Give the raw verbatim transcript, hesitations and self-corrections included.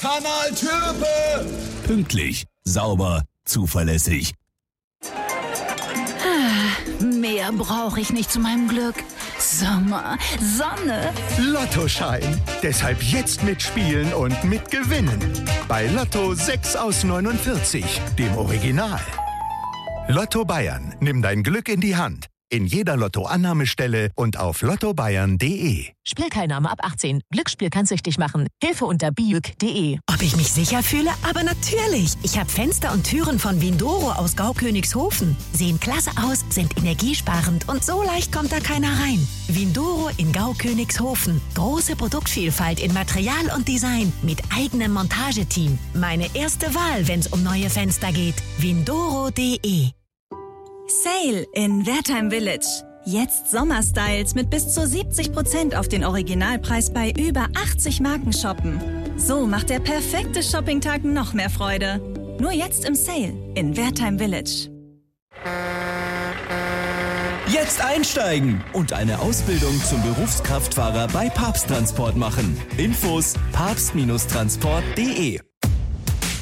Kanal Türpe. Pünktlich, sauber, zuverlässig. Mehr brauche ich nicht zu meinem Glück. Sommer, Sonne. Lottoschein. Deshalb jetzt mitspielen und mitgewinnen. Bei Lotto sechs aus neunundvierzig, dem Original. Lotto Bayern. Nimm dein Glück in die Hand. In jeder Lotto-Annahmestelle und auf lotto bayern punkt de. Spielteilnahme ab achtzehn. Glücksspiel kann süchtig machen. Hilfe unter biuk punkt de. Ob ich mich sicher fühle? Aber natürlich. Ich habe Fenster und Türen von Windoro aus Gaukönigshofen. Sehen klasse aus, sind energiesparend und so leicht kommt da keiner rein. Windoro in Gaukönigshofen. Große Produktvielfalt in Material und Design mit eigenem Montageteam. Meine erste Wahl, wenn es um neue Fenster geht. Windoro punkt de. Sale in Wertheim Village. Jetzt Sommerstyles mit bis zu siebzig Prozent auf den Originalpreis bei über achtzig Marken shoppen. So macht der perfekte Shoppingtag noch mehr Freude. Nur jetzt im Sale in Wertheim Village. Jetzt einsteigen und eine Ausbildung zum Berufskraftfahrer bei Papst Transport machen. Infos papst Transport punkt de.